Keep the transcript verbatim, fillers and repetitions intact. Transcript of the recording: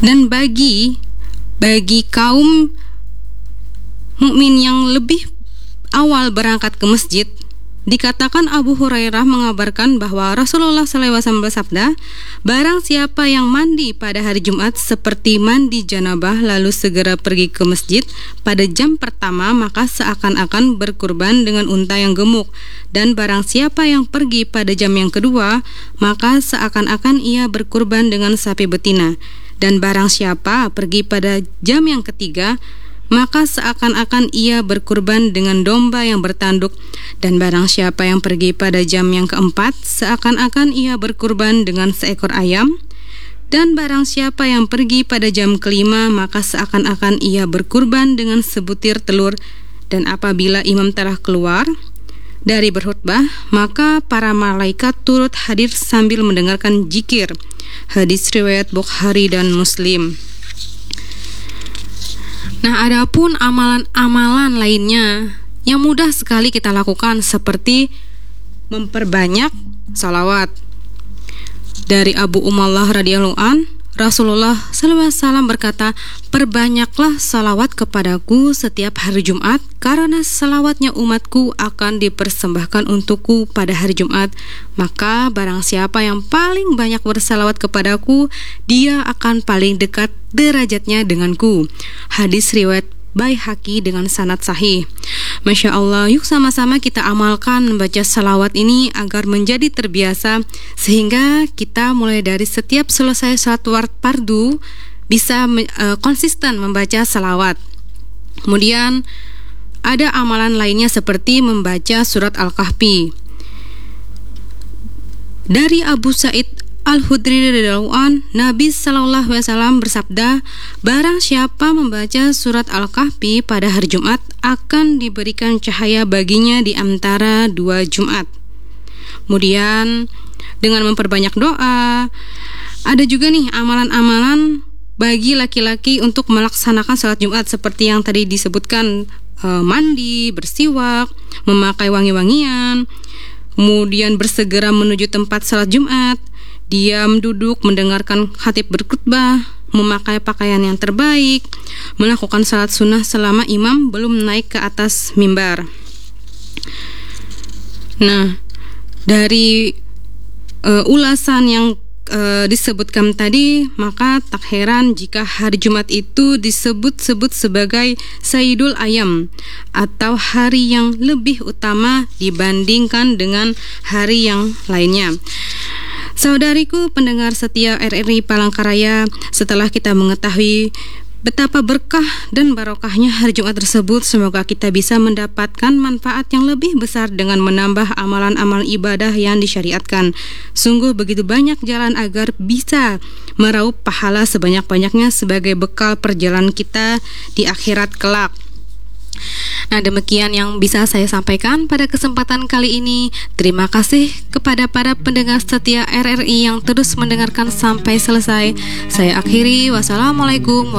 Dan bagi bagi kaum mukmin yang lebih awal berangkat ke masjid, dikatakan Abu Hurairah mengabarkan bahwa Rasulullah shallallahu alaihi wasallam bersabda, barang siapa yang mandi pada hari Jumat seperti mandi janabah lalu segera pergi ke masjid pada jam pertama, maka seakan-akan berkurban dengan unta yang gemuk. Dan barang siapa yang pergi pada jam yang kedua, maka seakan-akan ia berkurban dengan sapi betina. Dan barang siapa pergi pada jam yang ketiga, maka seakan-akan ia berkurban dengan domba yang bertanduk. Dan barang siapa yang pergi pada jam yang keempat, seakan-akan ia berkurban dengan seekor ayam. Dan barang siapa yang pergi pada jam kelima, maka seakan-akan ia berkurban dengan sebutir telur. Dan apabila imam telah keluar dari berkhutbah, maka para malaikat turut hadir sambil mendengarkan zikir. Hadis riwayat Bukhari dan Muslim. Nah, adapun amalan-amalan lainnya yang mudah sekali kita lakukan seperti memperbanyak salawat. Dari Abu Umallah radhiyallahu an, Rasulullah shallallahu alaihi wasallam berkata, perbanyaklah salawat kepadaku setiap hari Jumat, karena salawatnya umatku akan dipersembahkan untukku pada hari Jumat. Maka barang siapa yang paling banyak bersalawat kepadaku, dia akan paling dekat derajatnya denganku. Hadis riwayat Baihaqi dengan sanad sahih. Masya Allah, yuk sama-sama kita amalkan membaca salawat ini agar menjadi terbiasa, sehingga kita mulai dari setiap selesai salat fardu bisa uh, konsisten membaca salawat. Kemudian ada amalan lainnya seperti membaca surat Al-Kahfi. Dari Abu Sa'id Al-Khudri radhiyallahu an, Nabi sallallahu alaihi wasallam bersabda, barang siapa membaca surat Al-Kahfi pada hari Jumat akan diberikan cahaya baginya di antara dua Jumat. Kemudian dengan memperbanyak doa, ada juga nih amalan-amalan bagi laki-laki untuk melaksanakan salat Jumat seperti yang tadi disebutkan, e, mandi, bersiwak, memakai wangi-wangian, kemudian bersegera menuju tempat salat Jumat, diam duduk mendengarkan khatib berkhutbah, memakai pakaian yang terbaik, melakukan salat sunnah selama imam belum naik ke atas mimbar. Nah, dari uh, ulasan yang uh, disebutkan tadi, maka tak heran jika hari Jumat itu disebut-sebut sebagai Sayyidul Ayam, atau hari yang lebih utama dibandingkan dengan hari yang lainnya. Saudariku pendengar setia R R I Palangkaraya, setelah kita mengetahui betapa berkah dan barokahnya hari Jumat tersebut, semoga kita bisa mendapatkan manfaat yang lebih besar dengan menambah amalan-amalan ibadah yang disyariatkan. Sungguh begitu banyak jalan agar bisa meraup pahala sebanyak-banyaknya sebagai bekal perjalanan kita di akhirat kelak. Nah, demikian yang bisa saya sampaikan pada kesempatan kali ini. Terima kasih kepada para pendengar setia R R I yang terus mendengarkan sampai selesai. Saya akhiri, wassalamualaikum